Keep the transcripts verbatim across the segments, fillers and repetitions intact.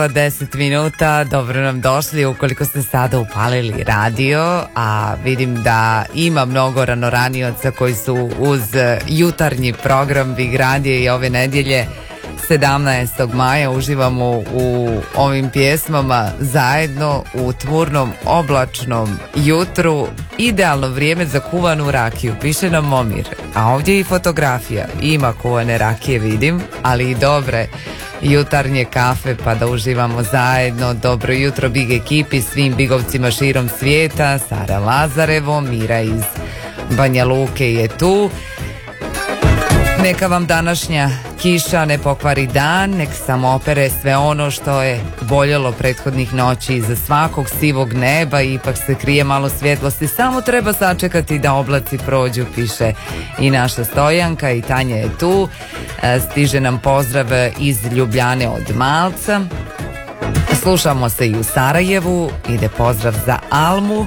deset minuta, dobro nam došli ukoliko ste sada upalili radio, a vidim da ima mnogo ranoranioca koji su uz jutarnji program Big radija i ove nedjelje sedamnaestog maja uživamo u ovim pjesmama zajedno u tmurnom oblačnom jutru. Idealno vrijeme za kuvanu rakiju, piše nam Momir, a ovdje i fotografija, ima kuvane rakije vidim, ali i dobre jutarnje kafe pa da uživamo zajedno. Dobro jutro Big ekipi, svim bigovcima širom svijeta. Sara Lazarevo, Mira iz Banja Luke je tu. Neka vam današnja kiša ne pokvari dan, nek samo opere sve ono što je boljelo prethodnih noći. Iza svakog sivog neba ipak se krije malo svjetlosti, samo treba sačekati da oblaci prođu, piše i naša Stojanka, i Tanja je tu. Stiže nam pozdrav iz Ljubljane od Malca. Slušamo se i u Sarajevu, ide pozdrav za Almu.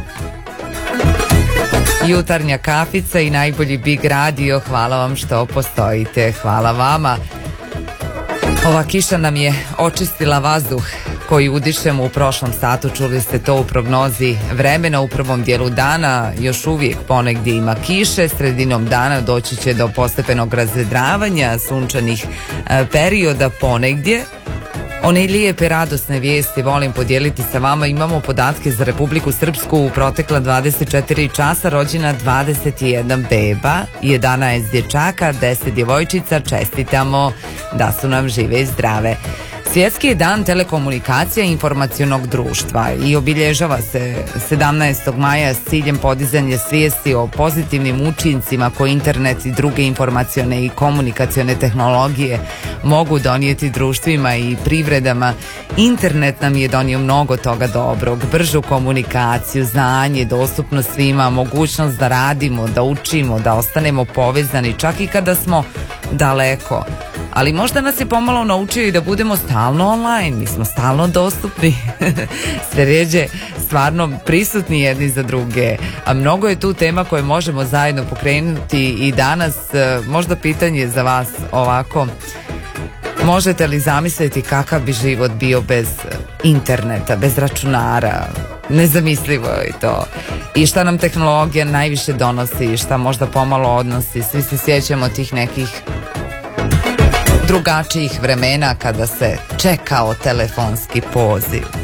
Jutarnja kafica i najbolji Big radio, hvala vam što postojite, hvala vama. Ova kiša nam je očistila vazduh koji udišemo u prošlom satu, čuli ste to u prognozi vremena. U prvom dijelu dana još uvijek ponegdje ima kiše, sredinom dana doći će do postepenog razvedravanja, sunčanih perioda ponegdje. One lijepe radosne vijesti volim podijeliti sa vama. Imamo podatke za Republiku Srpsku. U protekla dvadeset četiri časa rođena dvadeset jedan beba, jedanaest dječaka, deset djevojčica. Čestitamo da su nam žive i zdrave. Svjetski je dan telekomunikacija i informacionog društva i obilježava se sedamnaestog maja s ciljem podizanja svijesti o pozitivnim učincima koje internet i druge informacione i komunikacione tehnologije mogu donijeti društvima i privredama. Internet nam je donio mnogo toga dobrog, bržu komunikaciju, znanje, dostupnost svima, mogućnost da radimo, da učimo, da ostanemo povezani čak i kada smo daleko. Ali možda nas je pomalo naučio i da budemo stalno online, mi smo stalno dostupni, sve rjeđe stvarno prisutni jedni za druge, a mnogo je tu tema koje možemo zajedno pokrenuti i danas. Možda pitanje za vas ovako: možete li zamisliti kakav bi život bio bez interneta, bez računara? Nezamislivo je to. I šta nam tehnologija najviše donosi i šta možda pomalo odnosi. Svi se sjećamo tih nekih drugačijih vremena kada se čekao telefonski poziv.